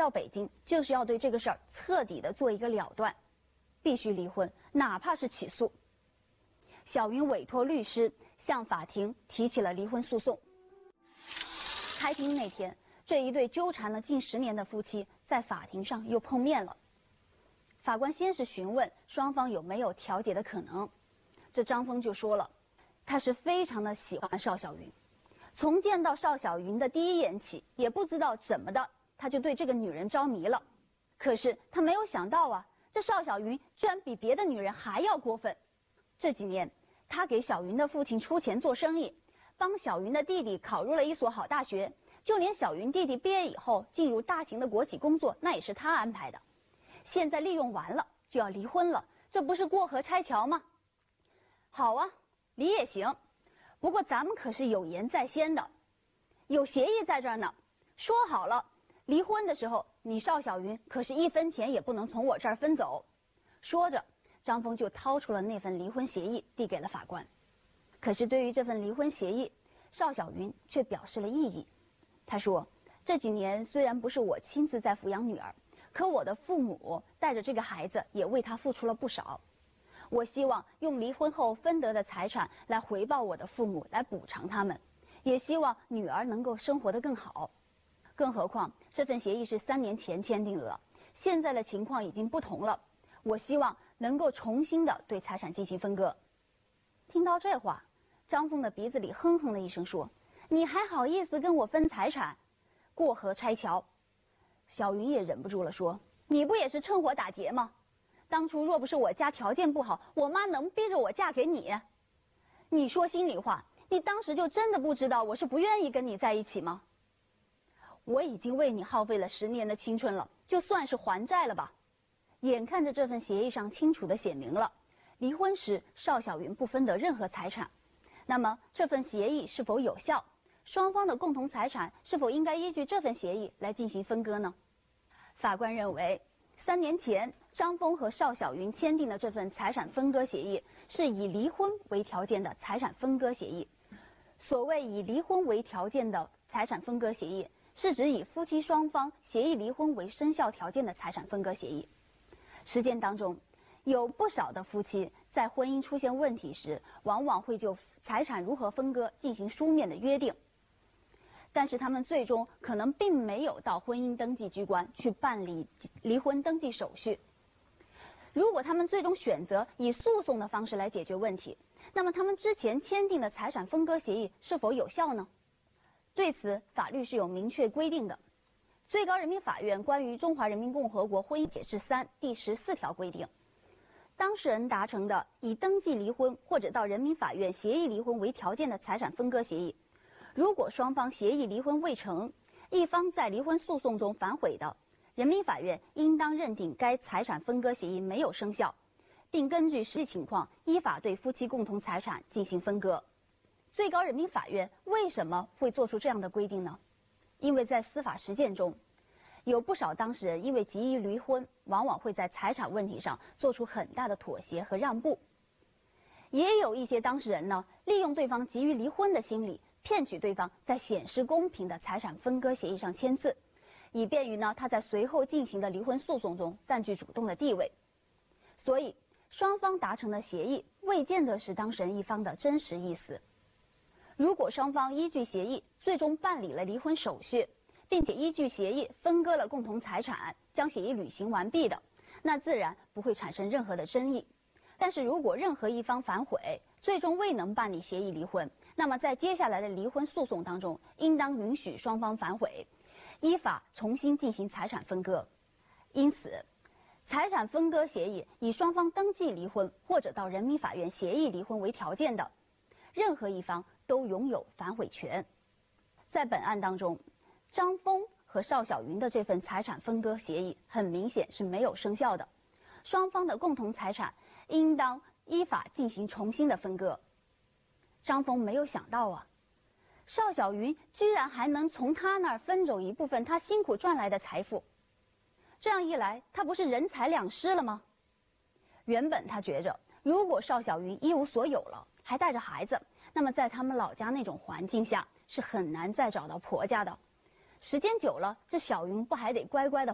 到北京，就是要对这个事儿彻底的做一个了断，必须离婚，哪怕是起诉。小云委托律师向法庭提起了离婚诉讼。开庭那天，这一对纠缠了近10年的夫妻在法庭上又碰面了。法官先是询问双方有没有调解的可能，这张峰就说了，他是非常的喜欢邵小云，从见到邵小云的第一眼起，也不知道怎么的，他就对这个女人着迷了。可是他没有想到啊，这邵小云居然比别的女人还要过分。这几年，他给小云的父亲出钱做生意，帮小云的弟弟考入了一所好大学，就连小云弟弟毕业以后进入大型的国企工作，那也是他安排的。现在利用完了就要离婚了，这不是过河拆桥吗？好啊，离也行，不过咱们可是有言在先的，有协议在这儿呢。说好了，离婚的时候，你邵小云可是1分钱也不能从我这儿分走。说着，张峰就掏出了那份离婚协议，递给了法官。可是对于这份离婚协议，邵小云却表示了异议。他说，这几年虽然不是我亲自在抚养女儿，可我的父母带着这个孩子也为他付出了不少。我希望用离婚后分得的财产来回报我的父母，来补偿他们，也希望女儿能够生活得更好。更何况这份协议是3年前签订的了，现在的情况已经不同了，我希望能够重新的对财产进行分割。听到这话，张峰的鼻子里哼哼了一声说，你还好意思跟我分财产？过河拆桥。小云也忍不住了说，你不也是趁火打劫吗？当初若不是我家条件不好，我妈能逼着我嫁给你？你说心里话，你当时就真的不知道我是不愿意跟你在一起吗？我已经为你耗费了10年的青春了，就算是还债了吧。眼看着这份协议上清楚的写明了，离婚时邵小云不分得任何财产，那么这份协议是否有效？双方的共同财产是否应该依据这份协议来进行分割呢？法官认为，3年前张峰和邵小云签订的这份财产分割协议是以离婚为条件的财产分割协议。所谓以离婚为条件的财产分割协议，是指以夫妻双方协议离婚为生效条件的财产分割协议。实践当中，有不少的夫妻在婚姻出现问题时，往往会就财产如何分割进行书面的约定，但是他们最终可能并没有到婚姻登记机关去办理离婚登记手续。如果他们最终选择以诉讼的方式来解决问题，那么他们之前签订的财产分割协议是否有效呢？对此，法律是有明确规定的。最高人民法院关于《中华人民共和国婚姻解释3》第14条规定，当事人达成的以登记离婚或者到人民法院协议离婚为条件的财产分割协议，如果双方协议离婚未成，一方在离婚诉讼中反悔的，人民法院应当认定该财产分割协议没有生效，并根据实际情况依法对夫妻共同财产进行分割。最高人民法院为什么会做出这样的规定呢？因为在司法实践中，有不少当事人因为急于离婚，往往会在财产问题上做出很大的妥协和让步。也有一些当事人呢，利用对方急于离婚的心理，骗取对方在显示公平的财产分割协议上签字，以便于呢他在随后进行的离婚诉讼中占据主动的地位。所以，双方达成的协议未见得是当事人一方的真实意思。如果双方依据协议最终办理了离婚手续，并且依据协议分割了共同财产，将协议履行完毕的，那自然不会产生任何的争议。但是如果任何一方反悔，最终未能办理协议离婚，那么在接下来的离婚诉讼当中，应当允许双方反悔，依法重新进行财产分割。因此，财产分割协议以双方登记离婚或者到人民法院协议离婚为条件的，任何一方都拥有反悔权。在本案当中，张峰和邵小云的这份财产分割协议很明显是没有生效的，双方的共同财产应当依法进行重新的分割。张峰没有想到啊，邵小云居然还能从他那儿分走一部分他辛苦赚来的财富，这样一来，他不是人财两失了吗？原本他觉着，如果邵小云一无所有了，还带着孩子，那么在他们老家那种环境下是很难再找到婆家的。时间久了，这小云不还得乖乖的